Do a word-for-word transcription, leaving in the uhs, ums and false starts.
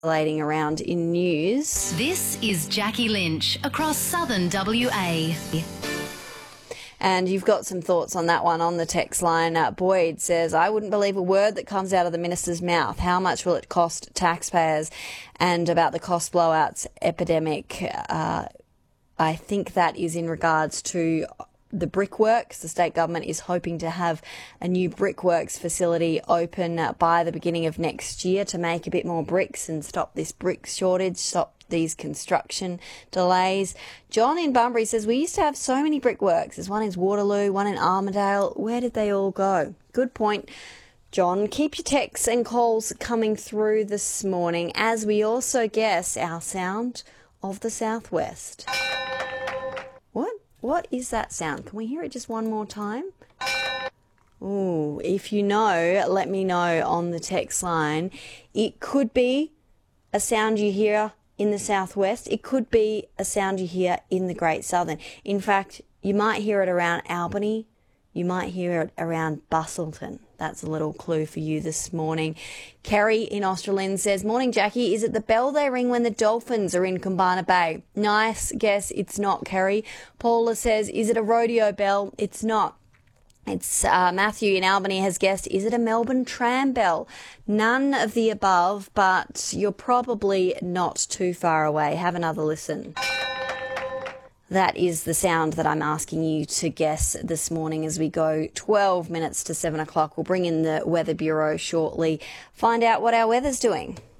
circulating around in news. This is Jackie Lynch across southern W A. And you've got some thoughts on that one on the text line. Uh, Boyd says, I wouldn't believe a word that comes out of the minister's mouth. How much will it cost taxpayers? And about the cost blowouts epidemic, uh, I think that is in regards to the brickworks. The state government is hoping to have a new brickworks facility open by the beginning of next year to make a bit more bricks and stop this brick shortage, stop these construction delays. John in Bunbury says, we used to have so many brickworks. There's one in Waterloo, one in Armidale. Where did they all go? Good point, John. Keep your texts and calls coming through this morning as we also guess our sound of the southwest. What? What is that sound? Can we hear it just one more time? Ooh, if you know, let me know on the text line. It could be a sound you hear in the southwest. It could be a sound you hear in the Great Southern. In fact, you might hear it around Albany. You might hear it around Bustleton. That's a little clue for you this morning. Kerry in Australind says, morning, Jackie. Is it the bell they ring when the dolphins are in Kumbana Bay? Nice guess. It's not, Kerry. Paula says, is it a rodeo bell? It's not. It's uh, Matthew in Albany has guessed, is it a Melbourne tram bell? None of the above, but you're probably not too far away. Have another listen. That is the sound that I'm asking you to guess this morning as we go twelve minutes to seven o'clock. We'll bring in the Weather Bureau shortly, find out what our weather's doing.